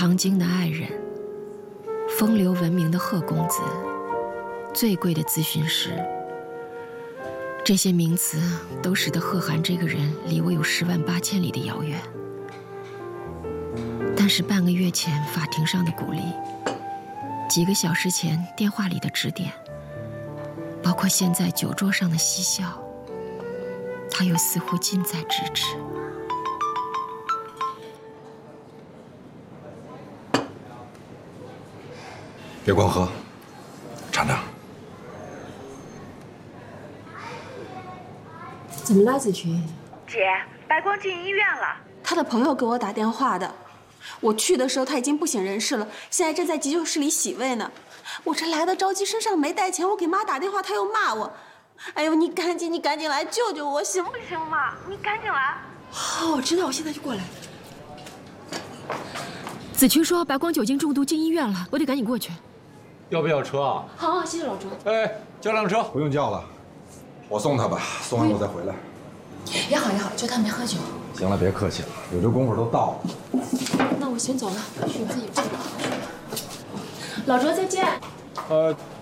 唐晶的爱人，风流闻名的贺公子，最贵的咨询师。这些名词都使得贺涵这个人离我有108000里的遥远。但是半个月前法庭上的鼓励，几个小时前电话里的指点，包括现在酒桌上的嬉笑，他又似乎近在咫尺。 别光喝，尝尝。 怎么了，子群？ 姐，白光进医院了。 他的朋友给我打电话的，我去的时候他已经不省人事了，现在正在急救室里洗胃呢。我这来的着急，身上没带钱，我给妈打电话，他又骂我。哎呦，你赶紧来救救我，行不行嘛？你赶紧来。好，我知道，我现在就过来。 子群说白光酒精中毒进医院了，我得赶紧过去。 要不要车啊？ 好，谢谢老周。 哎，叫辆车。 不用叫了，我送他吧，送完我再回来。 也好，就他没喝酒。 行了，别客气了，有这功夫都到了。 那我先走了，去自己住吧。老周再见。